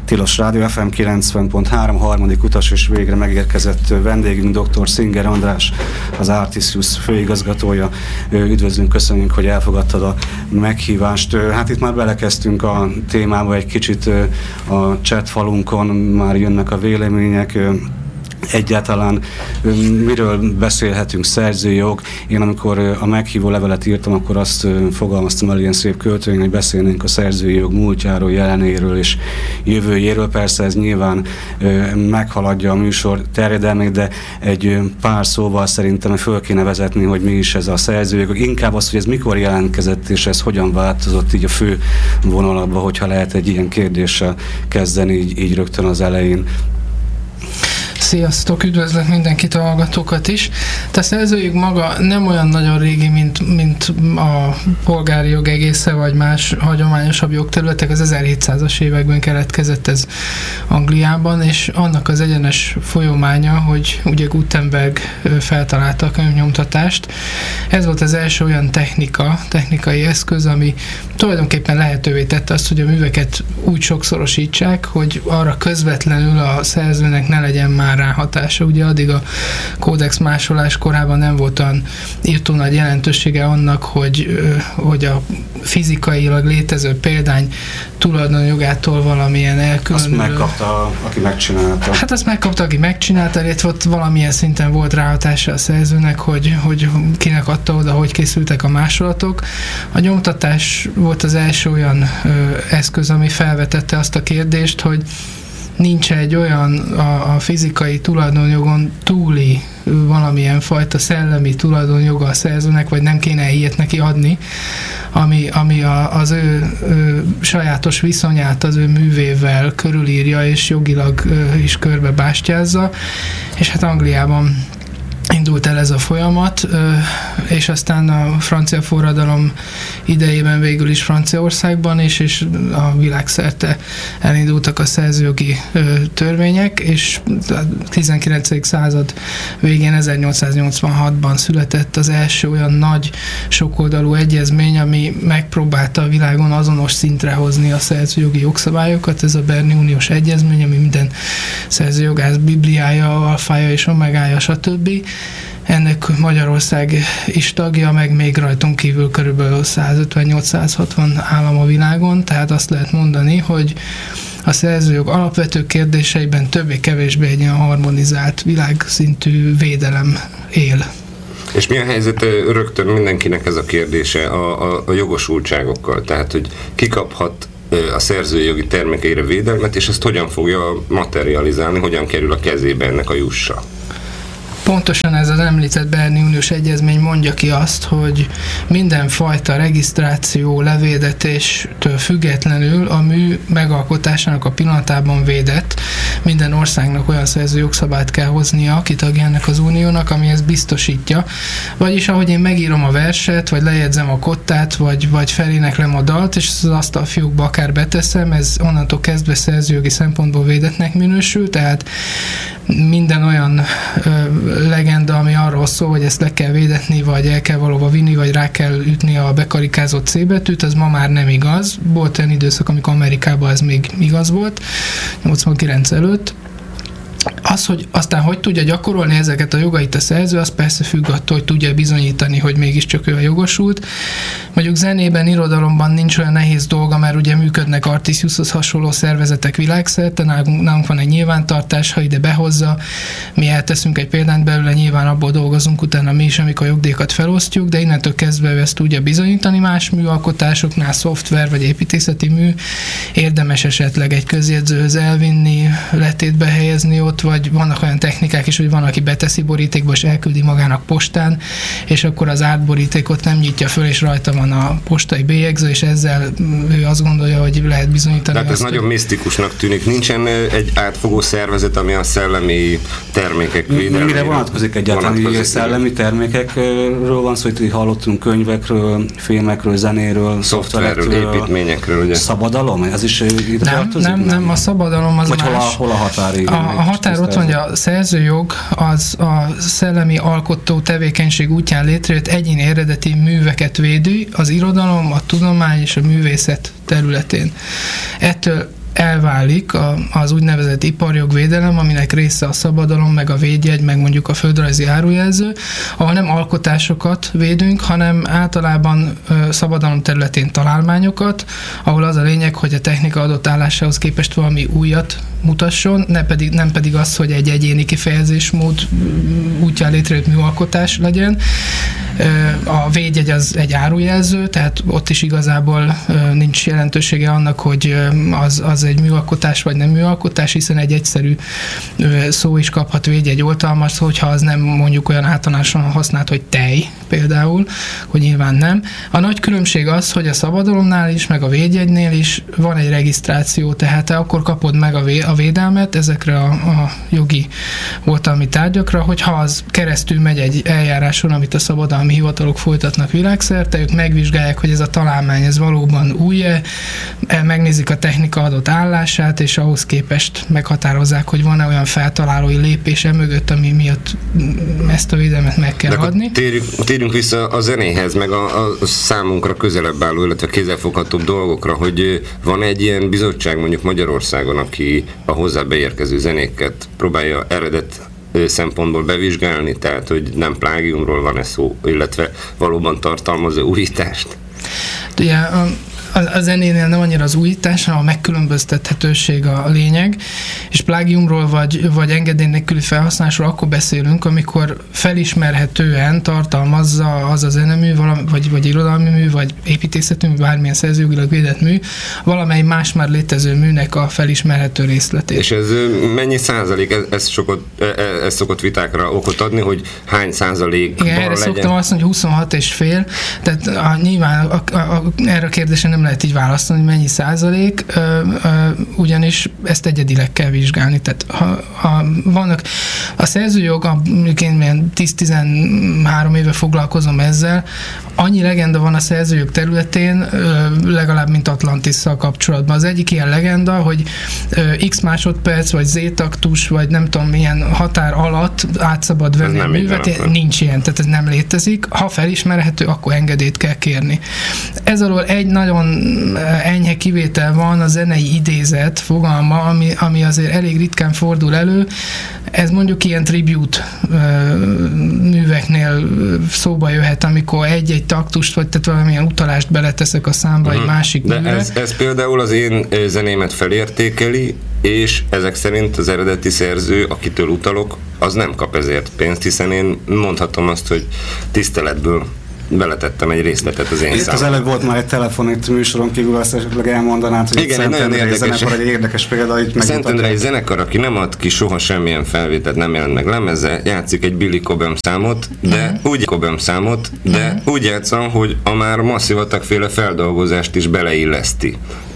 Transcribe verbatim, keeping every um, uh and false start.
Tilos Rádió ef em kilencven pont három harmadik utas, és végre megérkezett vendégünk, dr. Singer András, az Artisius főigazgatója. Üdvözlünk, köszönjük, hogy elfogadtad a meghívást. Hát itt már belekezdtünk a témába egy kicsit, a chat falunkon már jönnek a vélemények. Egyáltalán miről beszélhetünk, szerzőjog? Én amikor a meghívó levelet írtam, akkor azt fogalmaztam el ilyen szép költően, hogy beszélnénk a szerzői jog múltjáról, jelenéről és jövőjéről. Persze ez nyilván meghaladja a műsor terjedelmét, de egy pár szóval szerintem föl kéne vezetni, hogy mi is ez a szerzői jog. Inkább az, hogy ez mikor jelentkezett, és ez hogyan változott így a fő vonalakba, hogyha lehet egy ilyen kérdéssel kezdeni így, így rögtön az elején. Sziasztok, üdvözlök mindenkit, a hallgatókat is. A szerzőjog maga nem olyan nagyon régi, mint, mint a polgári jog egésze, vagy más hagyományosabb jogterületek. Az ezerhétszázas években keletkezett ez Angliában, és annak az egyenes folyamánya, hogy ugye Gutenberg feltalálta a könyvnyomtatást. Ez volt az első olyan technika, technikai eszköz, ami tulajdonképpen lehetővé tette azt, hogy a műveket úgy sokszorosítsák, hogy arra közvetlenül a szerzőnek ne legyen már rá hatása. Ugye addig a kódex másolás korában nem volt olyan írtó nagy jelentősége annak, hogy, hogy a fizikailag létező példány tulajdonjogától valamilyen elkülönülő... Azt megkapta, aki megcsinálta. Hát azt megkapta, aki megcsinálta, illetve ott valamilyen szinten volt ráhatása a szerzőnek, hogy, hogy kinek adta oda, hogy készültek a másolatok. A nyomtatás volt az első olyan ö, eszköz, ami felvetette azt a kérdést, hogy nincs egy olyan a, a fizikai tulajdonjogon túli valamilyen fajta szellemi tulajdonjoga a szerzőnek, vagy nem kéne ilyet neki adni, ami, ami a, az ő, ő sajátos viszonyát az ő művével körülírja, és jogilag ő, is körbe bástyázza. És hát Angliában indult el ez a folyamat, és aztán a francia forradalom idejében végül is Franciaországban is, és a világszerte elindultak a szerzőjogi törvények, és a tizenkilencedik század végén ezernyolcszáznyolcvanhatban született az első olyan nagy sokoldalú egyezmény, ami megpróbálta a világon azonos szintre hozni a szerzőjogi jogszabályokat. Ez a Berni Uniós Egyezmény, ami minden szerzőjogász bibliája, alfája és omegája, stb. Ennek Magyarország is tagja, meg még rajtunk kívül körülbelül százötvennyolc-százhatvan állam a világon, tehát azt lehet mondani, hogy a szerzőjog alapvető kérdéseiben többé-kevésbé egy ilyen harmonizált világszintű védelem él. És mi a helyzet rögtön mindenkinek ez a kérdése a, a, a jogosultságokkal? Tehát, hogy ki kaphat a szerzői jogi termékeire védelmet, és ezt hogyan fogja materializálni, hogyan kerül a kezébe ennek a jussa? Pontosan ez az említett Berni Uniós Egyezmény mondja ki azt, hogy mindenfajta regisztráció, levéldetéstől függetlenül a mű megalkotásának a pillanatában védett. Minden országnak olyan szerző jogszabályt kell hoznia, aki tagja ennek az uniónak, ami ezt biztosítja. Vagyis ahogy én megírom a verset, vagy lejegyzem a kottát, vagy, vagy feléneklem a dalt, és az asztalfiókba akár beteszem, ez onnantól kezdve szerzőjogi szempontból védettnek minősül, tehát minden olyan ö, legenda, ami arról szól, hogy ezt le kell védetni, vagy el kell valóba vinni, vagy rá kell ütni a bekarikázott C betűt, az ma már nem igaz. Volt olyan időszak, amikor Amerikában ez még igaz volt, nyolcvankilenc előtt. Az, hogy aztán hogy tudja gyakorolni ezeket a jogait a szerző, az persze függ attól, hogy tudja bizonyítani, hogy mégiscsak ő a jogosult. Mondjuk zenében, irodalomban nincs olyan nehéz dolga, mert ugye működnek Artisiushoz hasonló szervezetek világszerte, nálunk, nálunk van egy nyilvántartás, ha ide behozza, mi elteszünk egy példányt belőle, nyilván abból dolgozunk utána mi is, amikor a jogdíjakat felosztjuk, de innentől kezdve ő ezt tudja bizonyítani. Más műalkotásoknál, szoftver vagy építészeti mű, érdemes esetleg egy közjegyzőhöz elvinni, letétbe helyezni ott, vagy vannak olyan technikák is, hogy van, aki beteszi borítékba, és elküldi magának postán, és akkor az átborítékot nem nyitja föl, és rajta van a postai bélyegző, és ezzel ő azt gondolja, hogy lehet bizonyítani. Tehát ez azt, nagyon misztikusnak tűnik. Nincsen egy átfogó szervezet, ami a szellemi termékek védelmére. Mire vonatkozik egyáltalán, hogy szellemi termékekről van szó, hogy hallottunk könyvekről, filmekről, zenéről, szoftverekről, építményekről, ugye? Szabadalom? Ez is ide nem, tartozik? nem, nem, a szabadalom az vagy más. Hol a, hol a határig? A, a határ ott van, hogy a szerzőjog az a szellemi alkotó tevékenység útján létrejött egyéni eredeti műveket védi az irodalom, a tudomány és a művészet területén. Ettől elválik a, az úgynevezett iparjogvédelem, aminek része a szabadalom, meg a védjegy, meg mondjuk a földrajzi árujelző, ahol nem alkotásokat védünk, hanem általában ö, szabadalom területén találmányokat, ahol az a lényeg, hogy a technika adott állásához képest valami újat mutasson, ne pedig, nem pedig az, hogy egy egyéni kifejezésmód útján létrejött műalkotás legyen. A védjegy az egy árujelző, tehát ott is igazából nincs jelentősége annak, hogy az, az egy műalkotás vagy nem műalkotás, hiszen egy egyszerű szó is kaphat védjegy oltalmat, hogyha az nem mondjuk olyan általánosan használt, hogy tej például, hogy nyilván nem. A nagy különbség az, hogy a szabadalomnál is, meg a védjegynél is van egy regisztráció, tehát te akkor kapod meg a, vé- a védelmet ezekre a, a jogi oltalmi tárgyakra, hogyha az keresztül megy egy eljáráson, amit a szabadalmi hivatalok folytatnak világszerte, ők megvizsgálják, hogy ez a találmány ez valóban új-e, megnézik a technika adott állását, és ahhoz képest meghatározzák, hogy van-e olyan feltalálói lépés mögött, ami miatt ezt a védelmet meg kell De adni. Térjünk, térjünk vissza a zenéhez, meg a, a számunkra közelebb álló, illetve kézzelfoghatóbb dolgokra, hogy van egy ilyen bizottság mondjuk Magyarországon, aki a hozzá beérkező zenéket próbálja eredet szempontból bevizsgálni, tehát hogy nem plágiumról van-e szó, illetve valóban tartalmaz-e újítást? Ugye a, a zenénél nem annyira az újítás, hanem a megkülönböztethetőség a lényeg, és plágiumról vagy, vagy engedély nélküli felhasználásról akkor beszélünk, amikor felismerhetően tartalmazza az a zenemű, vagy, vagy irodalmi mű, vagy építészetű mű, bármilyen szerzőjogilag védett mű, valamely más már létező műnek a felismerhető részletét. És ez mennyi százalék? Ez, ez, sokot, ez szokott vitákra okot adni, hogy hány százalékban legyen? Erre szoktam azt mondani, hogy huszonhat és fél, tehát a, nyilván a, a, a, erre a kérdésre nem lehet így választani, hogy mennyi százalék, ö, ö, ugyanis ezt egyedileg kell vizsgálni. Tehát ha, ha vannak a szerzőjog, én tíz-tizenhárom éve foglalkozom ezzel, annyi legenda van a szerzőjog területén, legalább mint Atlantisszal kapcsolatban. Az egyik ilyen legenda, hogy x másodperc, vagy z-taktus, vagy nem tudom milyen határ alatt átszabad venni a művet, nincs ilyen, tehát ez nem létezik. Ha felismerhető, akkor engedélyt kell kérni. Ez alól egy nagyon enyhe kivétel van, a zenei idézet fogalma, ami, ami azért elég ritkán fordul elő. Ez mondjuk ilyen tribute műveknél szóba jöhet, amikor egy-egy taktust, vagy tehát valamilyen utalást beleteszek a számba uh-huh. egy másik De műre. Ez, ez például az én zenémet felértékeli, és ezek szerint az eredeti szerző, akitől utalok, az nem kap ezért pénzt, hiszen én mondhatom azt, hogy tiszteletből beletettem egy részletet az én Itt az előbb volt már egy telefon itt műsoron kívül, azt esetleg elmondanád, hogy igen, egy nagyon érdekes, zenekar, egy érdekes példa, itt a Szentendrei zenekar, aki nem ad ki soha semmilyen felvételt, nem jelent meg lemezzel, játszik egy Billy Cobham számot, de uh-huh. úgy Cobham számot, de uh-huh. úgy játszom, hogy a már Massive Attack féle feldolgozást is beleilleszti.